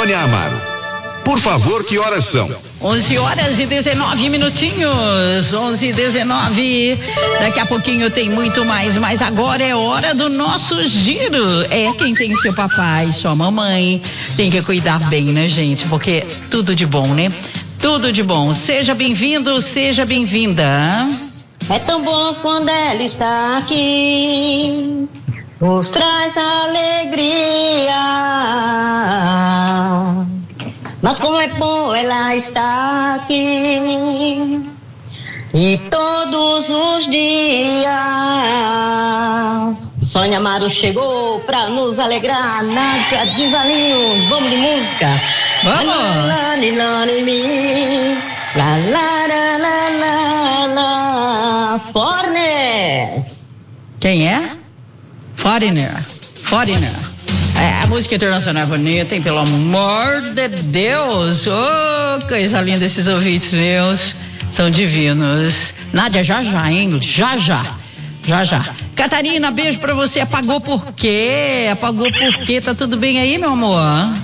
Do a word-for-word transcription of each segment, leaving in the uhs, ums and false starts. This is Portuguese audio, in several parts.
Sônia Amaro. Por favor, que horas são? onze horas e dezenove minutinhos, onze e dezenove. Daqui a pouquinho tem muito mais, mas agora é hora do nosso giro. É, quem tem seu papai, sua mamãe, tem que cuidar bem, né, gente? Porque tudo de bom, né? Tudo de bom. Seja bem-vindo, seja bem-vinda. É tão bom quando ela está aqui, nos traz alegria. Mas como é bom ela estar aqui, e todos os dias. Sônia Amaro chegou pra nos alegrar. Nádia de Valinho, vamos de música. Vamos! La, la, la, la, la, la, Fornes. Quem é? Foreigner. Foreigner. É, a música internacional é bonita, hein? Pelo amor de Deus. Oh, coisa linda, esses ouvintes meus. São divinos. Nádia, já já, hein? Já já. Já já. Catarina, beijo pra você. Apagou por quê? Apagou por quê? Tá tudo bem aí, meu amor?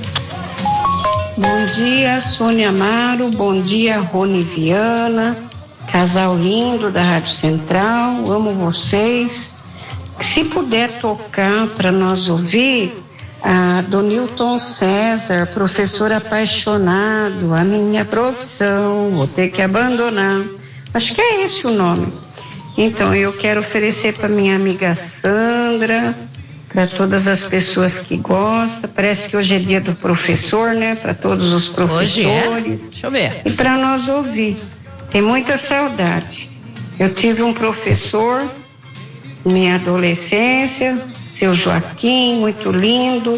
Bom dia, Sônia Amaro. Bom dia, Rony Viana. Casal lindo da Rádio Central. Amo vocês. Se puder tocar para nós ouvir, a Donilton César, professor apaixonado, a minha profissão, vou ter que abandonar. Acho que é esse o nome. Então, eu quero oferecer para minha amiga Sandra, para todas as pessoas que gostam. Parece que hoje é dia do professor, né? Para todos os professores. Hoje é? Deixa eu ver. E para nós ouvir. Tem muita saudade. Eu tive um professor, minha adolescência, seu Joaquim, muito lindo.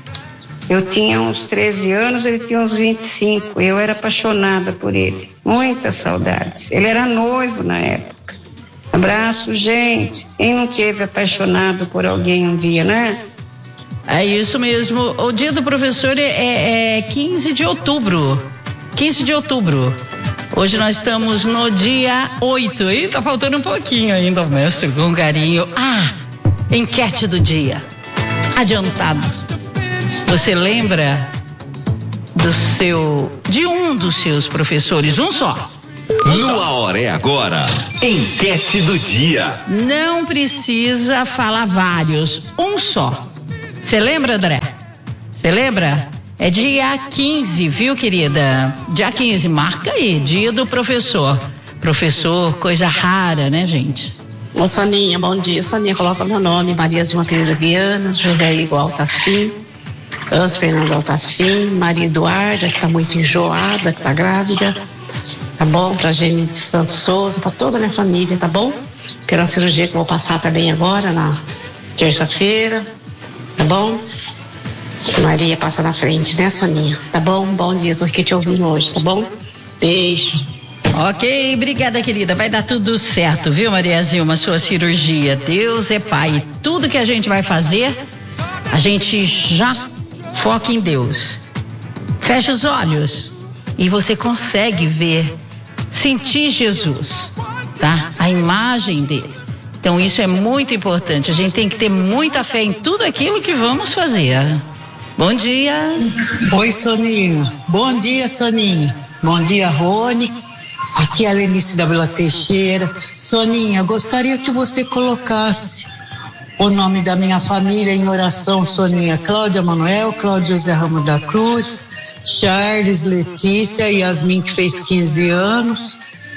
Eu tinha uns treze anos, ele tinha uns vinte e cinco. Eu era apaixonada por ele. Muitas saudades. Ele era noivo na época. Abraço, gente. Quem não teve apaixonado por alguém um dia, né? É isso mesmo. O dia do professor é, é quinze de outubro. quinze de outubro. Hoje nós estamos no dia oito. E tá faltando um pouquinho ainda, mestre, com carinho. Ah, enquete do dia. Adiantado. Você lembra do seu, de um dos seus professores, um só? Um só. A hora é agora. Enquete do dia. Não precisa falar vários, um só. Você lembra, André? Você lembra? É dia quinze, viu, querida? Dia quinze, marca aí, dia do professor. Professor, coisa rara, né, gente? Ô, Soninha, bom dia. Soninha, coloca meu nome, Maria Zilma Pereira Viana, José Igor Altafim, Hans Fernando Altafim, Maria Eduarda, que tá muito enjoada, que tá grávida, tá bom? Pra Gene de Santos Souza, pra toda a minha família, tá bom? Pela cirurgia que eu vou passar também agora, na terça-feira, tá bom? Maria passa na frente, né, Soninha? Tá bom? Bom dia, tô aqui te ouvindo hoje, tá bom? Beijo. Ok, obrigada, querida. Vai dar tudo certo, viu, Maria Zilma? Sua cirurgia. Deus é Pai. Tudo que a gente vai fazer, a gente já foca em Deus. Fecha os olhos e você consegue ver, sentir Jesus, tá? A imagem dele. Então isso é muito importante. A gente tem que ter muita fé em tudo aquilo que vamos fazer. Bom dia. Oi, Soninha. Bom dia, Soninha. Bom dia, Rony. Aqui é a Lenice da Vila Teixeira. Soninha, gostaria que você colocasse o nome da minha família em oração, Soninha. Cláudia Manuel, Cláudio José Ramos da Cruz, Charles, Letícia, Yasmin, que fez quinze anos,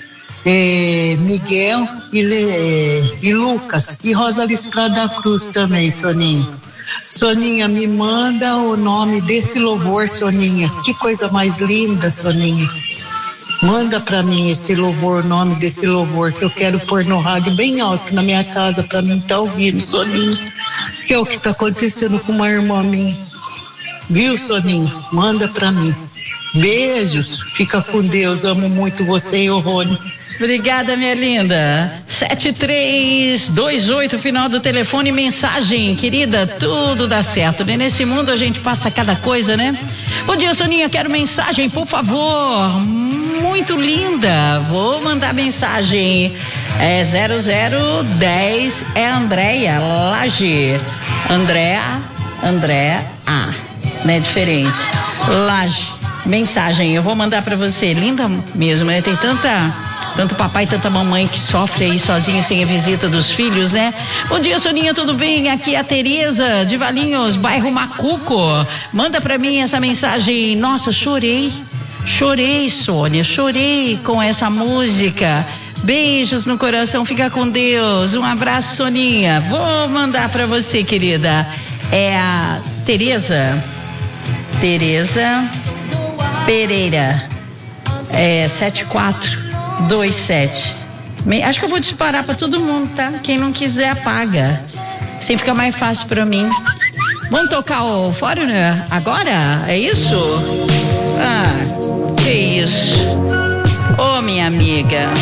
eh, Miguel e, Le, e Lucas, e Rosa Lisprada da Cruz também, Soninha. Soninha, me manda o nome desse louvor, Soninha. Que coisa mais linda, Soninha. Manda pra mim esse louvor, o nome desse louvor, que eu quero pôr no rádio bem alto na minha casa pra mim estar tá ouvindo, Soninha. Que é o que tá acontecendo com uma irmã minha. Viu, Soninha? Manda pra mim. Beijos, fica com Deus, amo muito você e o Rony. Obrigada, minha linda. sete três dois oito, final do telefone, mensagem, querida, tudo dá certo, né? Nesse mundo a gente passa cada coisa, né? Bom dia, Soninha, quero mensagem, por favor. Muito linda. Vou mandar mensagem. É zero zero dez, é Andréia Laje. Andréa, Andréa A. né? Diferente. Laje, mensagem, eu vou mandar pra você, linda mesmo, né? Tem tanta, tanto papai, tanta mamãe que sofre aí sozinha sem a visita dos filhos, né? Bom dia, Soninha, tudo bem? Aqui é a Tereza de Valinhos, bairro Macuco. Manda pra mim essa mensagem. Nossa, chorei, chorei, Sônia, chorei com essa música. Beijos no coração, fica com Deus. Um abraço, Soninha. Vou mandar pra você, querida. É a Tereza, Tereza Pereira, é sete quatro dois sete. Acho que eu vou disparar pra todo mundo, tá? Quem não quiser apaga. Assim fica mais fácil pra mim. Vamos tocar o Foreigner agora? É isso? Ah, que isso. Ô, minha amiga.